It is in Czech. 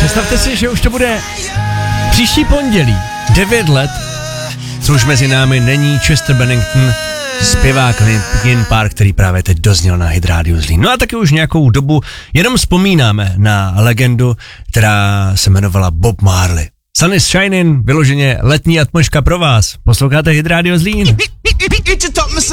Představte si, že už to bude příští pondělí, 9 let, co už mezi námi není Chester Bennington, zpěvák Linkin Park, který právě teď dozněl na Hit Radio Zlín. No a taky už nějakou dobu jenom vzpomínáme na legendu, která se jmenovala Bob Marley. Sun is shining, vyloženě letní atmosféra pro vás. Posloucháte Hit Radio Zlín.